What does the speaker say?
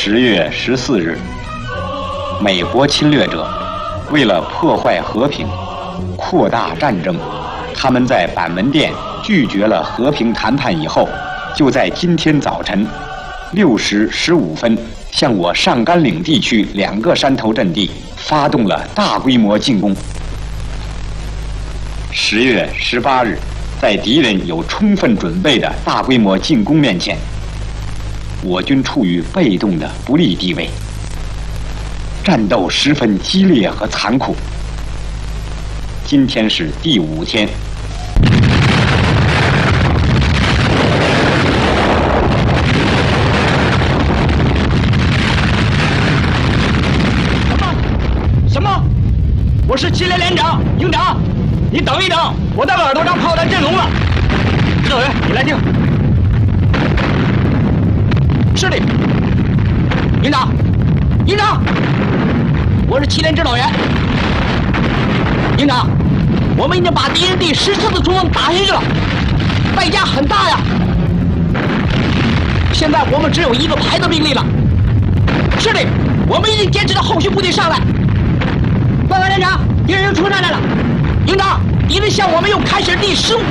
10月14日，美国侵略者为了破坏和平、扩大战争，他们在板门店拒绝了和平谈判以后，就在今天早晨6时15分，向我上甘岭地区2个山头阵地发动了大规模进攻。10月18日，在敌人有充分准备的大规模进攻面前，我军处于被动的不利地位，战斗十分激烈和残酷。今天是第5天。 什么？我是7连连长营长，你等一等，我在耳朵上炮弹震聋了。指导员，你来听。是的，营长，营长，我是7连指导员。营长，我们已经把敌人第14次冲锋打下去了，代价很大呀。现在我们只有1个排的兵力了。是的，我们已经坚持着后续部队上来。报告连长，敌人又冲上来了。营长，敌人向我们又开始第15